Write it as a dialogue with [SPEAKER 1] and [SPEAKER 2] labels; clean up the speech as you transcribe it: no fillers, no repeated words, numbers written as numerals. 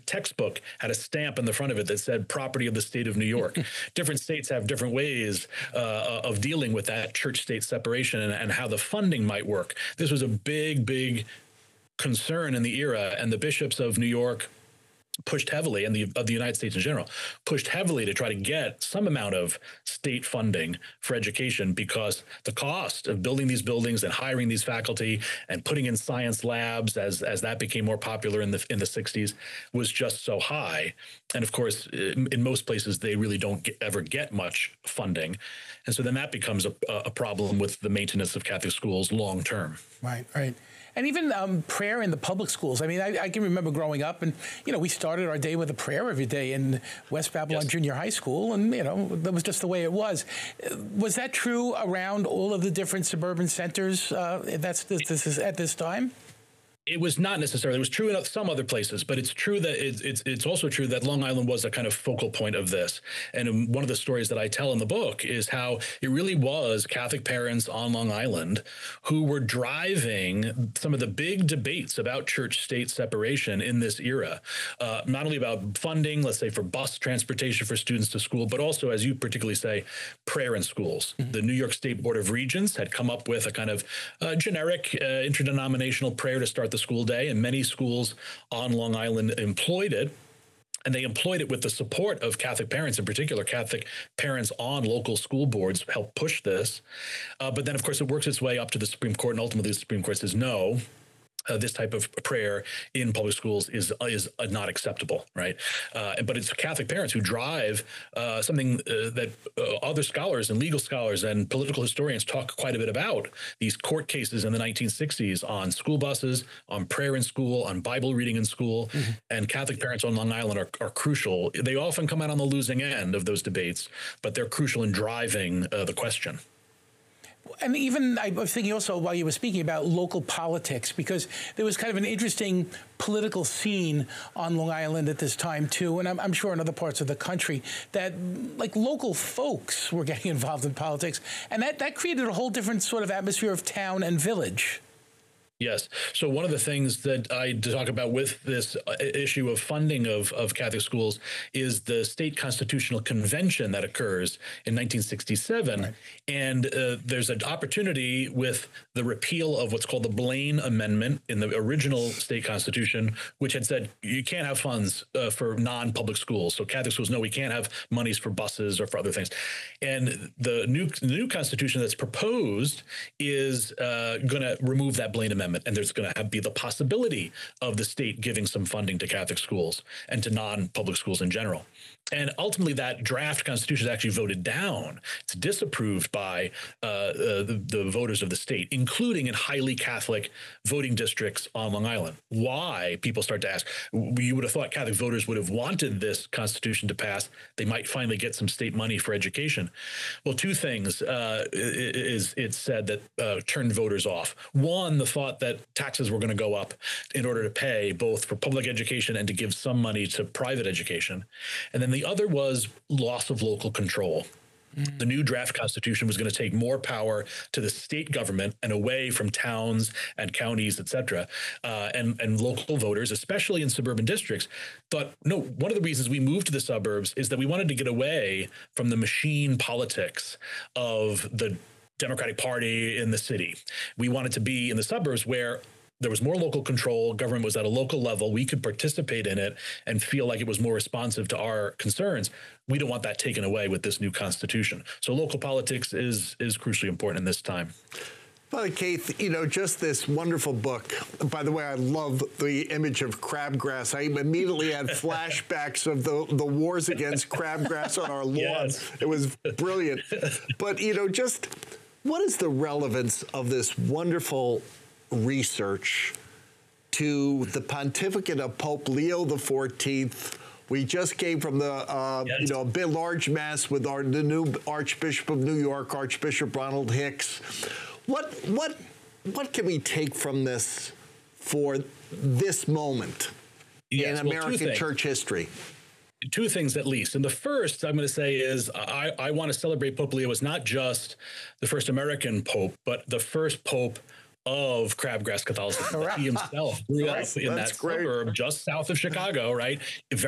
[SPEAKER 1] textbook had a stamp in the front of it that said property of the state of New York. Different states have different ways of dealing with that church-state separation and how the funding might work. This was a big concern in the era, and the bishops of New York pushed heavily, and of the United States in general, pushed heavily to try to get some amount of state funding for education, because the cost of building these buildings and hiring these faculty and putting in science labs as that became more popular in the 60s was just so high. And of course, in most places, they really don't ever get much funding. And so then that becomes a problem with the maintenance of Catholic schools long term.
[SPEAKER 2] Right. And even prayer in the public schools. I mean, I can remember growing up, and, we started our day with a prayer every day in West Babylon Junior High School, and, that was just the way it was. Was that true around all of the different suburban centers this is at this time?
[SPEAKER 1] It was not necessarily. It was true in some other places, but it's true that it's also true that Long Island was a kind of focal point of this. And one of the stories that I tell in the book is how it really was Catholic parents on Long Island who were driving some of the big debates about church-state separation in this era, not only about funding, let's say for bus transportation for students to school, but also, as you particularly say, prayer in schools. Mm-hmm. The New York State Board of Regents had come up with a kind of generic interdenominational prayer to start the school day, and many schools on Long Island employed it. And they employed it with the support of Catholic parents, in particular. Catholic parents on local school boards helped push this. But then, of course, it works its way up to the Supreme Court, and ultimately the Supreme Court says no. This type of prayer in public schools is not acceptable, right? But it's Catholic parents who drive something that other scholars and legal scholars and political historians talk quite a bit about, these court cases in the 1960s on school buses, on prayer in school, on Bible reading in school. Mm-hmm. And Catholic parents on Long Island are crucial. They often come out on the losing end of those debates, but they're crucial in driving the question.
[SPEAKER 2] And even I was thinking also while you were speaking about local politics, because there was kind of an interesting political scene on Long Island at this time, too. And I'm sure in other parts of the country that like local folks were getting involved in politics. And that created a whole different sort of atmosphere of town and village.
[SPEAKER 1] Yes. So one of the things that I talk about with this issue of funding of Catholic schools is the state constitutional convention that occurs in 1967. Right. And there's an opportunity with the repeal of what's called the Blaine Amendment in the original state constitution, which had said you can't have funds for non-public schools. So Catholic schools, no, we can't have monies for buses or for other things. And the new constitution that's proposed is going to remove that Blaine Amendment. And there's going to be the possibility of the state giving some funding to Catholic schools and to non-public schools in general. And ultimately, that draft constitution is actually voted down. It's disapproved by the voters of the state, including in highly Catholic voting districts on Long Island. Why? People start to ask. You would have thought Catholic voters would have wanted this constitution to pass. They might finally get some state money for education. Well, two things it's said that turned voters off. One, the thought that taxes were going to go up in order to pay both for public education and to give some money to private education. And then the other was loss of local control. The new draft constitution was going to take more power to the state government and away from towns and counties, et cetera. And local voters, especially in suburban districts, thought, no, one of the reasons we moved to the suburbs is that we wanted to get away from the machine politics of the Democratic Party in the city. We wanted to be in the suburbs where there was more local control, government was at a local level, we could participate in it and feel like it was more responsive to our concerns. We don't want that taken away with this new constitution. So local politics is crucially important in this time.
[SPEAKER 3] Father Keith, just this wonderful book. By the way, I love the image of crabgrass. I immediately had flashbacks of the wars against crabgrass on our lawn. Yes. It was brilliant. But, just what is the relevance of this wonderful research to the pontificate of Pope Leo XIV? We just came from the, big large mass with the new Archbishop of New York, Archbishop Ronald Hicks. What can we take from this for this moment in American church history?
[SPEAKER 1] Two things at least. And the first I'm going to say is I want to celebrate Pope Leo as not just the first American pope, but the first pope of crabgrass Catholicism. He himself grew up in that
[SPEAKER 3] That's great.
[SPEAKER 1] suburb just south of Chicago, right?